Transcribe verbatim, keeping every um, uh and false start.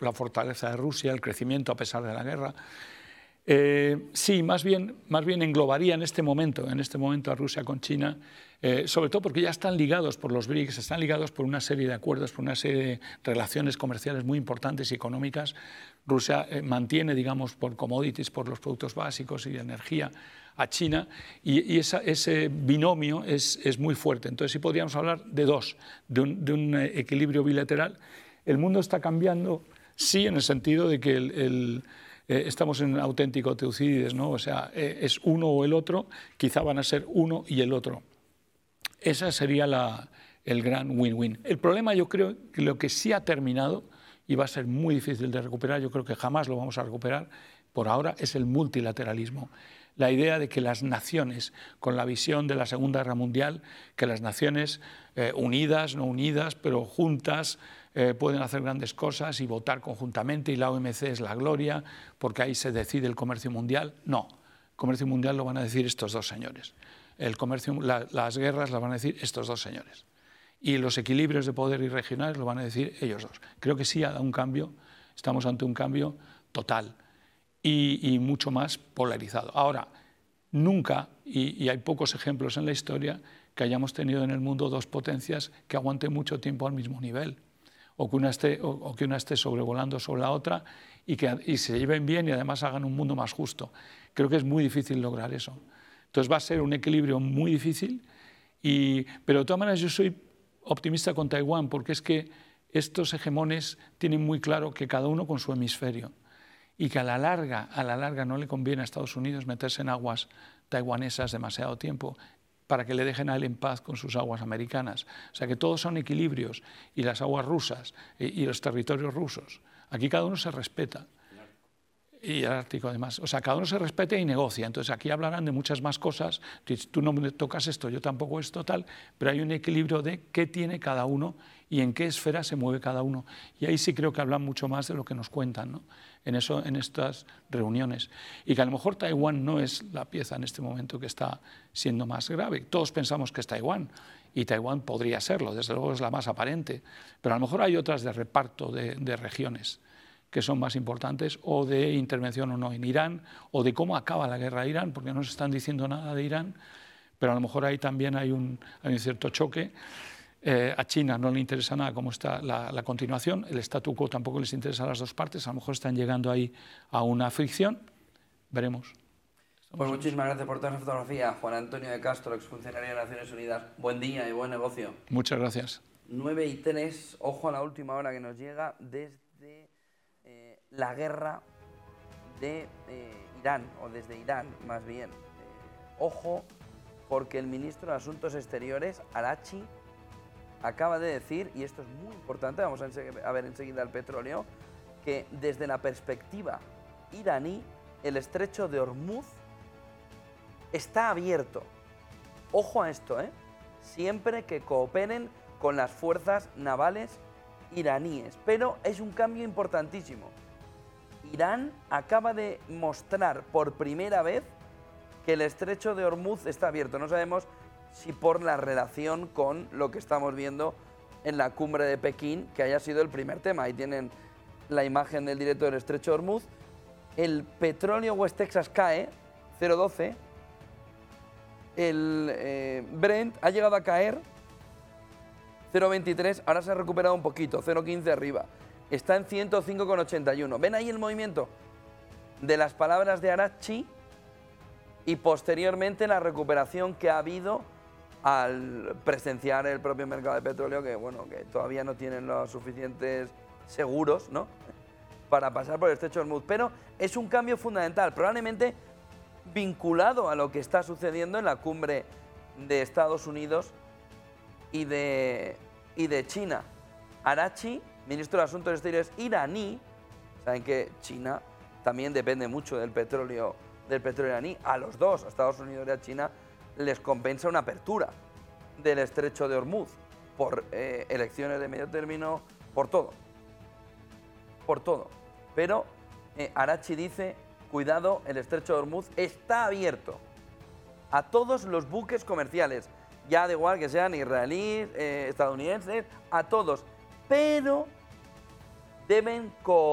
la fortaleza de Rusia, el crecimiento a pesar de la guerra. Eh, sí, más bien, más bien englobaría en este momento, en este momento a Rusia con China, eh, sobre todo porque ya están ligados por los BRICS, están ligados por una serie de acuerdos, por una serie de relaciones comerciales muy importantes y económicas. Rusia eh, mantiene, digamos, por commodities, por los productos básicos y de energía a China, y, y esa, ese binomio es, es muy fuerte. Entonces sí podríamos hablar de dos, de un, de un equilibrio bilateral. El mundo está cambiando, sí, en el sentido de que el, el Eh, estamos en un auténtico Teucídides, ¿no? O sea, eh, es uno o el otro, quizá van a ser uno y el otro. Ese sería la, el gran win-win. El problema, yo creo que lo que sí ha terminado, y va a ser muy difícil de recuperar, yo creo que jamás lo vamos a recuperar por ahora, es el multilateralismo. La idea de que las naciones, con la visión de la Segunda Guerra Mundial, que las naciones eh, unidas, no unidas, pero juntas, eh, pueden hacer grandes cosas y votar conjuntamente, y la O M C es la gloria, porque ahí se decide el comercio mundial. No, el comercio mundial lo van a decir estos dos señores. El comercio, la, las guerras las van a decir estos dos señores. Y los equilibrios de poder y regionales lo van a decir ellos dos. Creo que sí ha dado un cambio, estamos ante un cambio total. Y, y mucho más polarizado. Ahora, nunca, y, y hay pocos ejemplos en la historia, que hayamos tenido en el mundo dos potencias que aguanten mucho tiempo al mismo nivel, o que una esté, o, o que una esté sobrevolando sobre la otra y que y se lleven bien y además hagan un mundo más justo. Creo que es muy difícil lograr eso. Entonces va a ser un equilibrio muy difícil, y, pero de todas maneras yo soy optimista con Taiwán, porque es que estos hegemones tienen muy claro que cada uno con su hemisferio, y que a la larga, a la larga no le conviene a Estados Unidos meterse en aguas taiwanesas demasiado tiempo, para que le dejen a él en paz con sus aguas americanas. O sea que todos son equilibrios, y las aguas rusas y los territorios rusos. Aquí cada uno se respeta. Y el Ártico además. O sea, cada uno se respeta y negocia. Entonces aquí hablarán de muchas más cosas. Tú no me tocas esto, yo tampoco esto, tal. Pero hay un equilibrio de qué tiene cada uno y en qué esfera se mueve cada uno. Y ahí sí creo que hablan mucho más de lo que nos cuentan, ¿no? En, eso, en estas reuniones. Y que a lo mejor Taiwán no es la pieza en este momento que está siendo más grave. Todos pensamos que es Taiwán, y Taiwán podría serlo, desde luego es la más aparente. Pero a lo mejor hay otras de reparto de, de regiones que son más importantes, o de intervención o no en Irán, o de cómo acaba la guerra de Irán, porque no se están diciendo nada de Irán, pero a lo mejor ahí también hay un, hay un cierto choque. Eh, a China no le interesa nada cómo está la, la continuación, el statu quo tampoco les interesa a las dos partes, a lo mejor están llegando ahí a una fricción, veremos. Pues muchísimas gracias por toda esa fotografía, Juan Antonio de Castro, exfuncionario de Naciones Unidas. Buen día y buen negocio. Muchas gracias. nueve y tres, ojo a la última hora que nos llega desde eh, la guerra de eh, Irán, o desde Irán más bien. Eh, ojo, porque el ministro de Asuntos Exteriores, Araghchi, acaba de decir, y esto es muy importante, vamos a, a ver enseguida el petróleo, que desde la perspectiva iraní, el estrecho de Hormuz está abierto. Ojo a esto, ¿eh? Siempre que cooperen con las fuerzas navales iraníes. Pero es un cambio importantísimo. Irán acaba de mostrar por primera vez que el estrecho de Hormuz está abierto. No sabemos si por la relación con lo que estamos viendo en la cumbre de Pekín, que haya sido el primer tema. Ahí tienen la imagen del directo del estrecho de Hormuz. El petróleo West Texas cae, cero coma doce. El eh, Brent ha llegado a caer, cero coma veintitrés. Ahora se ha recuperado un poquito, cero coma quince arriba. Está en ciento cinco coma ochenta y uno. ¿Ven ahí el movimiento de las palabras de Araghchi? Y posteriormente la recuperación que ha habido al presenciar el propio mercado de petróleo, que bueno, que todavía no tienen los suficientes seguros, ¿no?, para pasar por el estrecho de Hormuz. Pero es un cambio fundamental, probablemente vinculado a lo que está sucediendo en la cumbre de Estados Unidos y de, y de China. Araghchi, ministro de Asuntos Exteriores iraní, saben que China también depende mucho del petróleo, del petróleo iraní. A los dos, a Estados Unidos y a China, les compensa una apertura del estrecho de Hormuz por eh, elecciones de medio término, por todo, por todo. Pero eh, Araghchi dice, cuidado, el estrecho de Hormuz está abierto a todos los buques comerciales, ya da igual que sean israelíes, eh, estadounidenses, a todos, pero deben cooperar.